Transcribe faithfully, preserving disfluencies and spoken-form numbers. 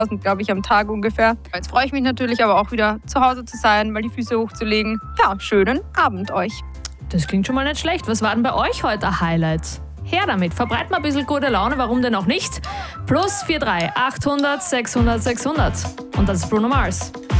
glaube ich, am Tag ungefähr. Jetzt freue ich mich natürlich aber auch wieder zu Hause zu sein, mal die Füße hochzulegen. Ja, schönen Abend euch. Das klingt schon mal nicht schlecht. Was war denn bei euch heute ein Highlight? Her damit, verbreitet mal ein bisschen gute Laune, warum denn auch nicht? Plus vier drei achthundert sechshundert sechshundert. Und das ist Bruno Mars.